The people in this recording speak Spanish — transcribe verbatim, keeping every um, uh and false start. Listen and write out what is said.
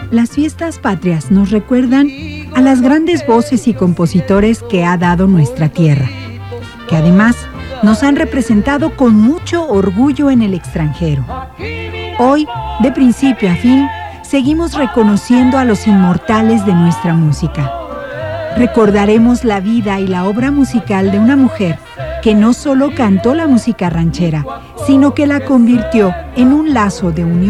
Las fiestas patrias nos recuerdan a las grandes voces y compositores que ha dado nuestra tierra, que además nos han representado con mucho orgullo en el extranjero. Hoy, de principio a fin, seguimos reconociendo a los inmortales de nuestra música. Recordaremos la vida y la obra musical de una mujer que no solo cantó la música ranchera, sino que la convirtió en un lazo de unión